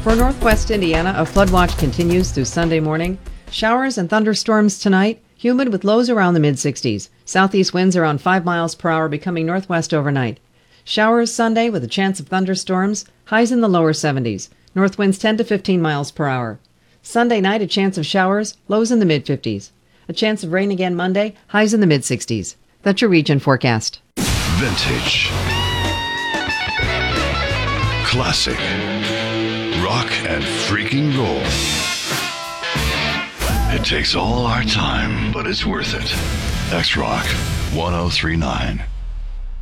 For northwest Indiana, a flood watch continues through Sunday morning. Showers and thunderstorms tonight, humid with lows around the mid-60s. Southeast winds around 5 miles per hour, becoming northwest overnight. Showers Sunday with a chance of thunderstorms, highs in the lower 70s. North winds 10 to 15 miles per hour. Sunday night, a chance of showers, lows in the mid-50s. A chance of rain again Monday, highs in the mid-60s. That's your region forecast. Vintage. Classic. Rock and freaking roll. It takes all our time, but it's worth it. X-Rock 1039.